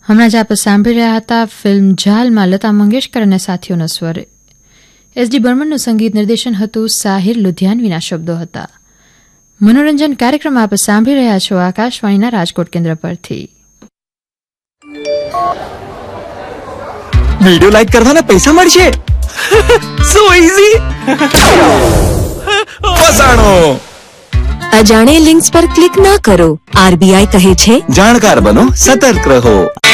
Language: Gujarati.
હમણાં જ આપણે સાંભળી રહ્યા હતા ફિલ્મ જાલમાં લતા મંગેશકર અને સાથીઓના સ્વરે. એસ.ડી. બર્મનનું સંગીત નિર્દેશન હતું. સાહિર લુધિયાનવીના શબ્દો હતા. મનોરંજન કાર્યક્રમ આપણે સાંભળી રહ્યા છો આકાશવાણીના રાજકોટ કેન્દ્ર પરથી. વિડિયો લાઈક કરવાના પૈસા મળશે. સો ઈઝી. ફસાણો. અજાણે લિંક્સ પર ક્લિક ના કરો. આરબીઆઈ કહે છે, જાણકાર બનો, સતર્ક રહો.